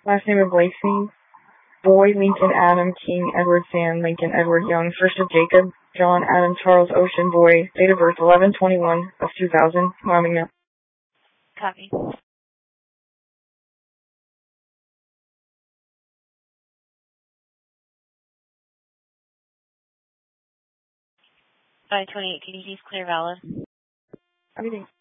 Last name of Lacey. Boy, Lincoln Adam King Edward Sam Lincoln Edward Young. First of Jacob John Adam Charles Ocean Boy. Date of birth 11/21 of 2000. Wyoming. Copy. 5/28 TDG's clear valid. Everything.